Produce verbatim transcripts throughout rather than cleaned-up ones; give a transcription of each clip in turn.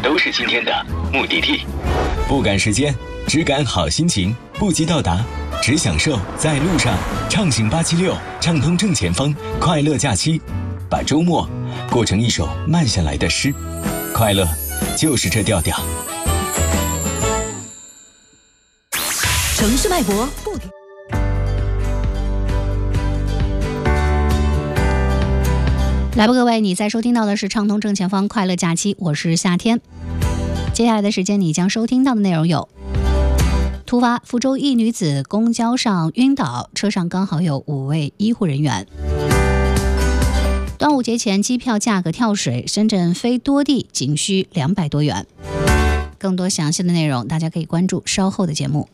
都是今天的目的地。 不赶时间，只赶好心情，不急到达，只享受在路上。畅行八七六，畅通正前方，快乐假期，把周末过成一首慢下来的诗。快乐就是这调调。 城市脉搏不停。 来吧，各位，你在收听到的是畅通正前方快乐假期，我是夏天。接下来的时间，你将收听到的内容有：突发，福州一女子公交上晕倒，车上刚好有五位医护人员；端午节前机票价格跳水，深圳飞多地仅需两百多元。更多详细的内容，大家可以关注稍后的节目。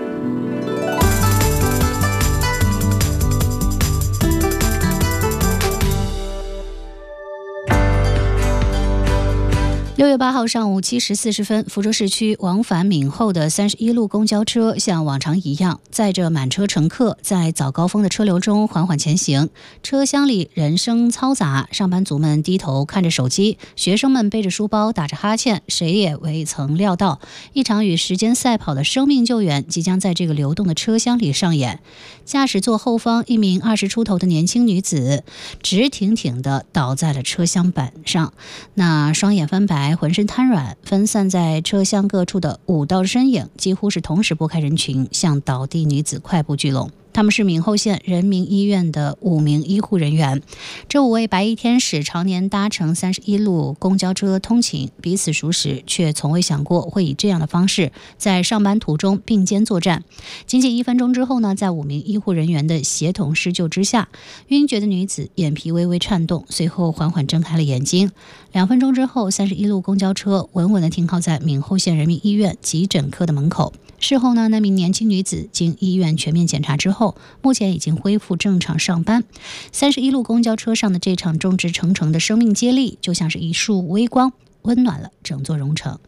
六月八号上午七时四十分，福州市区往返闽后的三十一路公交车像往常一样，载着满车乘客在早高峰的车流中缓缓前行。车厢里人声嘈杂，上班族们低头看着手机，学生们背着书包打着哈欠，谁也未曾料到，一场与时间赛跑的生命救援即将在这个流动的车厢里上演。驾驶座后方，一名二十出头的年轻女子直挺挺地倒在了车厢板上，那双眼翻白，浑身瘫软，分散在车厢各处的五道身影几乎是同时拨开人群，向倒地女子快步聚拢。他们是闽后县人民医院的五名医护人员。这五位白衣天使常年搭乘三十一路公交车通勤，彼此熟识，却从未想过会以这样的方式在上班途中并肩作战。仅仅一分钟之后呢，在五名医护人员的协同施救之下，晕厥的女子眼皮微微颤动，随后缓缓睁开了眼睛。两分钟之后，三十一路公交车稳稳地停靠在闽后县人民医院急诊科的门口。事后呢，那名年轻女子经医院全面检查之后，目前已经恢复正常上班。三十一路公交车上的这场众志成城的生命接力，就像是一束微光，温暖了整座蓉城。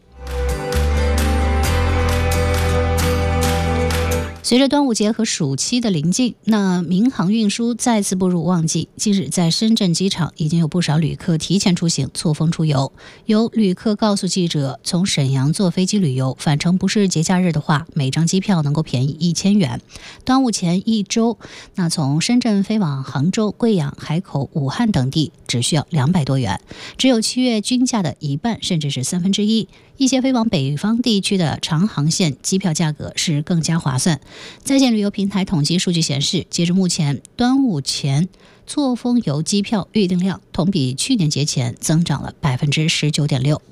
随着端午节和暑期的临近，那民航运输再次步入旺季。近日在深圳机场已经有不少旅客提前出行，错峰出游。有旅客告诉记者，从沈阳坐飞机旅游，返程不是节假日的话，每张机票能够便宜一千元。端午前一周，那从深圳飞往杭州、贵阳、海口、武汉等地只需要两百多元，只有七月均价的一半，甚至是三分之一。一些飞往北方地区的长航线机票价格是更加划算。在线旅游平台统计数据显示，截至目前，端午前错峰游机票预订量同比去年节前增长了百分之十九点六。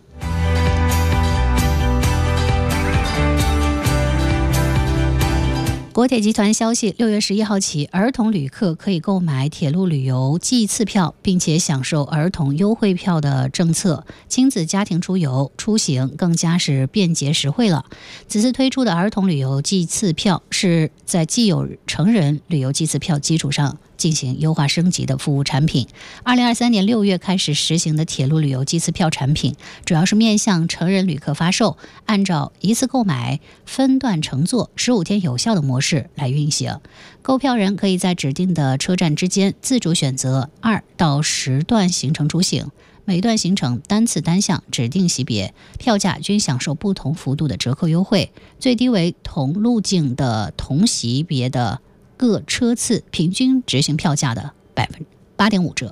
国铁集团消息，六月十一号起，儿童旅客可以购买铁路旅游季次票，并且享受儿童优惠票的政策，亲子家庭出游出行更加是便捷实惠了。此次推出的儿童旅游季次票是在既有成人旅游季次票基础上进行优化升级的服务产品。二零二三年六月开始实行的铁路旅游季次票产品，主要是面向成人旅客发售，按照一次购买、分段乘坐、十五天有效的模式来运行。购票人可以在指定的车站之间自主选择二到十段行程出行，每段行程单次单项指定级别，票价均享受不同幅度的折扣优惠，最低为同路径的同级别的各车次平均执行票价的百分之八点五折。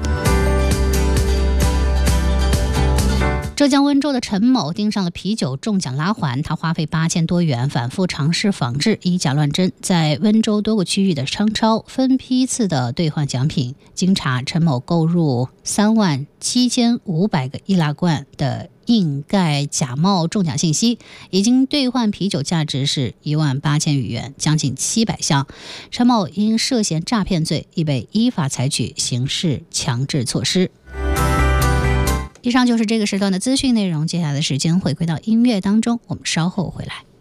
浙江温州的陈某盯上了啤酒中奖拉环，他花费八千多元反复尝试仿制以假乱真，在温州多个区域的商超分批次的兑换奖品。经查，陈某购入三万七千五百个易拉罐的硬盖假冒中奖信息，已经兑换啤酒价值是一万八千余元，将近七百箱。陈某因涉嫌诈骗罪，已被依法采取刑事强制措施。以上就是这个时段的资讯内容，接下来的时间回归到音乐当中，我们稍后回来。